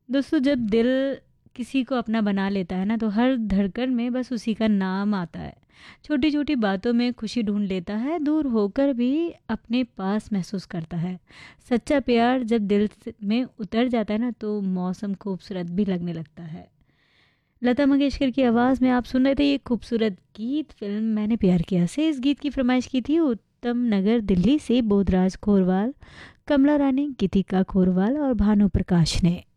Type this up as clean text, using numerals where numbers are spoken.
दोस्तों, जब दिल किसी को अपना बना लेता है ना, तो हर धड़कन में बस उसी का नाम आता है। छोटी छोटी बातों में खुशी ढूंढ लेता है, दूर होकर भी अपने पास महसूस करता है। सच्चा प्यार जब में उतर जाता है ना, तो मौसम खूबसूरत भी लगने लगता है। लता मंगेशकर की आवाज़ में आप सुन रहे थे ये खूबसूरत गीत फिल्म मैंने प्यार किया से। इस गीत की फरमाइश की थी उत्तम नगर दिल्ली से बोधराज खोरवाल, कमला रानी, गीतिका खोरवाल और भानु प्रकाश ने।